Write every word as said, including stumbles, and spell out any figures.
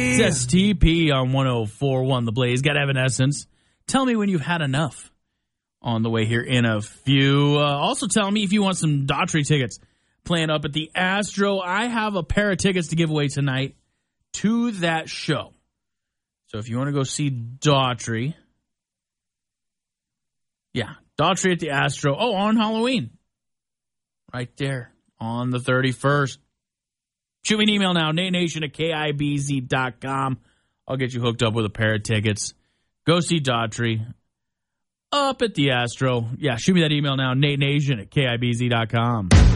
It's S T P on one oh four point one The Blaze. Got Evanescence. Tell me when you've had enough on the way here in a few. Uh, also tell me if you want some Daughtry tickets playing up at the Astro. I have a pair of tickets to give away tonight to that show. So if you want to go see Daughtry, yeah, Daughtry at the Astro. Oh, on Halloween. Right there on the thirty-first. Shoot me an email now, Nate Nation at K I B Z dot com. I'll get you hooked up with a pair of tickets. Go see Daughtry up at the Astro. Yeah, shoot me that email now, Nate Nation at K I B Z dot com.